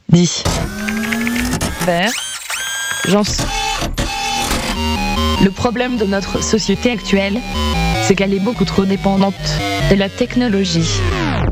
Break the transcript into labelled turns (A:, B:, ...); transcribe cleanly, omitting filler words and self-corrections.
A: 10. Vert. Le problème de notre société actuelle, c'est qu'elle est beaucoup trop dépendante de la technologie.